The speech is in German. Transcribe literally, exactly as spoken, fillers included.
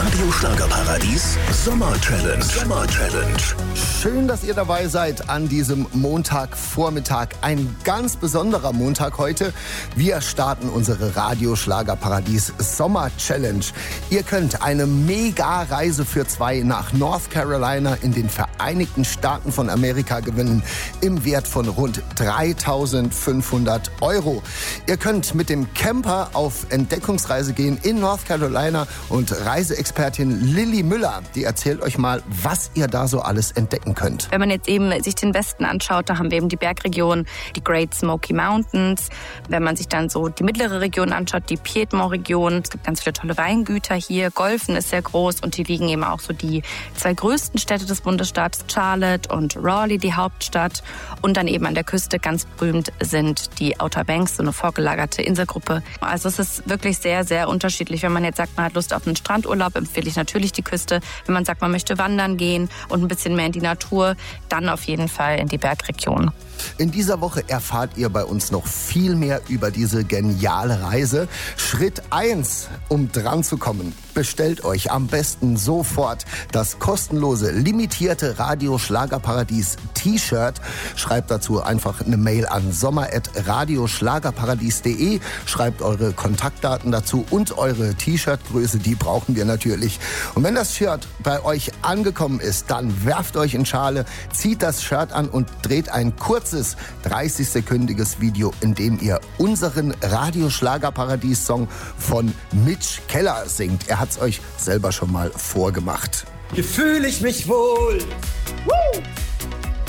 Radio Schlagerparadies Sommer Challenge. Sommer Challenge. Schön, dass ihr dabei seid an diesem Montagvormittag. Ein ganz besonderer Montag heute. Wir starten unsere Radio Schlagerparadies Sommer Challenge. Ihr könnt eine Mega-Reise für zwei nach North Carolina in den Vereinigten Staaten von Amerika gewinnen im Wert von rund dreitausendfünfhundert Euro. Ihr könnt mit dem Camper auf Entdeckungsreise gehen in North Carolina und Reiseexpertin Lilly Müller, die erzählt euch mal, was ihr da so alles entdecken könnt. Wenn man jetzt eben sich den Westen anschaut, da haben wir eben die Bergregion, die Great Smoky Mountains. Wenn man sich dann so die mittlere Region anschaut, die Piedmont-Region. Es gibt ganz viele tolle Weingüter hier. Golfen ist sehr groß und hier liegen eben auch so die zwei größten Städte des Bundesstaates, Charlotte und Raleigh, die Hauptstadt. Und dann eben an der Küste ganz berühmt sind die Outer Banks, so eine vorgelagerte Inselgruppe. Also es ist wirklich sehr, sehr unterschiedlich. Wenn man jetzt sagt, man hat Lust auf einen Strandurlaub, empfehle ich natürlich die Küste. Wenn man sagt, man möchte wandern gehen und ein bisschen mehr in die Natur, dann auf jeden Fall in die Bergregion. In dieser Woche erfahrt ihr bei uns noch viel mehr über diese geniale Reise. Schritt eins, um dran zu kommen. Bestellt euch am besten sofort das kostenlose, limitierte Radio Schlagerparadies T-Shirt. Schreibt dazu einfach eine Mail an sommer at radioschlagerparadies punkt de. Schreibt eure Kontaktdaten dazu und eure T-Shirt-Größe, die brauchen wir natürlich. Und wenn das Shirt bei euch angekommen ist, dann werft euch in Schale, zieht das Shirt an und dreht ein kurzes dreißig-sekündiges Video, in dem ihr unseren Radio Schlagerparadies-Song von Mitch Keller singt. Er hat's euch selber schon mal vorgemacht. Hier fühle ich mich wohl. Woo!